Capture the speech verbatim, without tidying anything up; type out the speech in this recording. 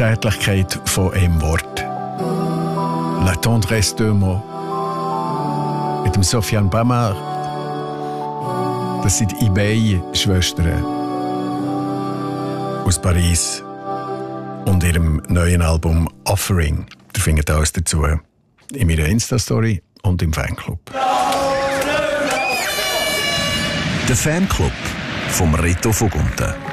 Zärtlichkeit von einem Wort. La tendresse de mots. Mit dem Sofiane Pamar. Das sind die eBay-Schwestern aus Paris und ihrem neuen Album Offering. Ihr findet alles dazu in meiner Insta-Story und im Fanclub. Der Fanclub vom Reto Vogunten.